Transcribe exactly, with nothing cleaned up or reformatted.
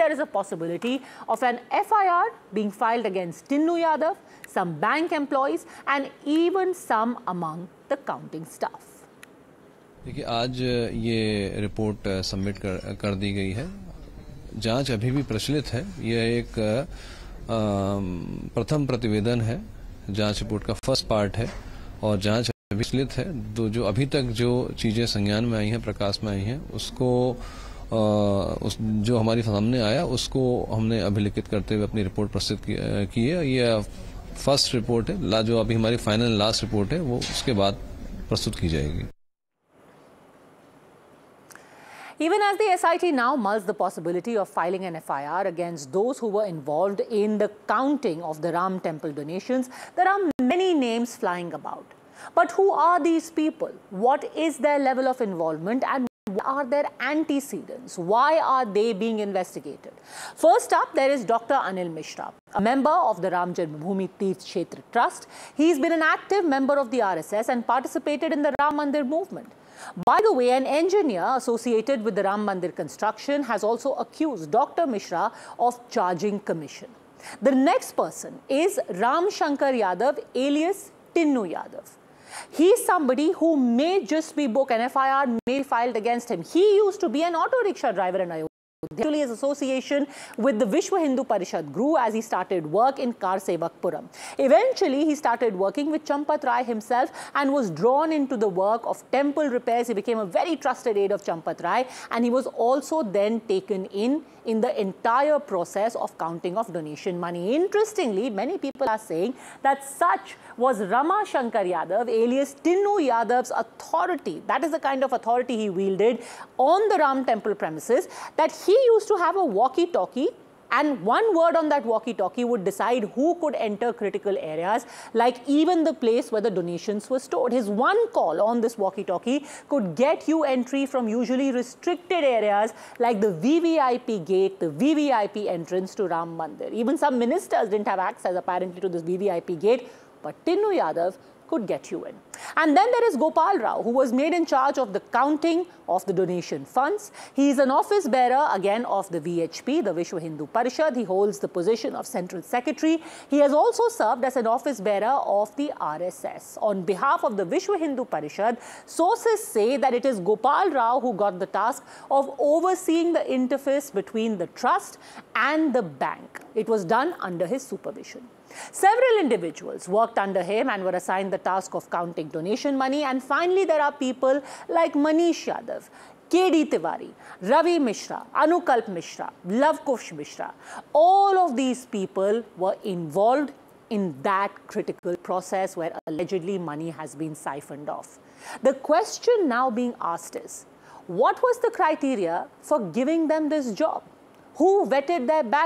there is a possibility of an F I R being filed against Tinnu Yadav, some bank employees and even some among the counting staff. देखिए, आज ये report submit कर, कर दी गई है। जांच अभी भी प्रचलित है। यह एक प्रथम प्रतिवेदन है, जांच रिपोर्ट का फर्स्ट पार्ट है और जांच अभी प्रचलित है। तो जो अभी तक जो चीजें संज्ञान में आई हैं, प्रकाश में आई हैं, उसको आ, उस जो हमारे सामने आया उसको हमने अभिलिखित करते हुए अपनी रिपोर्ट प्रस्तुत की है। ये फर्स्ट रिपोर्ट है, जो अभी हमारी फाइनल लास्ट रिपोर्ट है वो उसके बाद प्रस्तुत की जाएगी। Even as the S I T now mulls the possibility of filing an F I R against those who were involved in the counting of the Ram Temple donations, there are many names flying about. But who are these people? What is their level of involvement and what are their antecedents? Why are they being investigated? First up, there is Doctor Anil Mishra, a member of the Ram Janmabhoomi Teerth Kshetra Trust. He's been an active member of the R S S and participated in the Ram Mandir movement. By the way, an engineer associated with the Ram Mandir construction has also accused Doctor Mishra of charging commission. The next person is Ram Shankar Yadav alias Tinnu Yadav. He's somebody who may just be booked, an F I R may be filed against him. He used to be an auto rickshaw driver in Ayodhya. Actually, his association with the Vishwa Hindu Parishad grew as he started work in Karsevakpuram. Eventually, he started working with Champat Rai himself and was drawn into the work of temple repairs. He became a very trusted aide of Champat Rai, and he was also then taken in in the entire process of counting of donation money. Interestingly, many people are saying that such was Rama Shankar Yadav, alias Tinnu Yadav's authority. That is the kind of authority he wielded on the Ram Temple premises, that he used to have a walkie-talkie, and one word on that walkie-talkie would decide who could enter critical areas, like even the place where the donations were stored. His one call on this walkie-talkie could get you entry from usually restricted areas like the V V I P gate, the V V I P entrance to Ram Mandir. Even some ministers didn't have access apparently to this V V I P gate, but Tinnu Yadav could get you in. And then there is Gopal Rao, who was made in charge of the counting of the donation funds. He is an office bearer again of the V H P, the Vishwa Hindu Parishad. He holds the position of Central Secretary. He has also served as an office bearer of the R S S. On behalf of the Vishwa Hindu Parishad, sources say that it is Gopal Rao who got the task of overseeing the interface between the trust and the bank. It was done under his supervision. Several individuals worked under him and were assigned the task of counting donation money. And finally, there are people like Manish Yadav, K D Tiwari, Ravi Mishra, Anukalp Mishra, Lavkush Mishra. All of these people were involved in that critical process where allegedly money has been siphoned off. The question now being asked is, what was the criteria for giving them this job? Who vetted their background?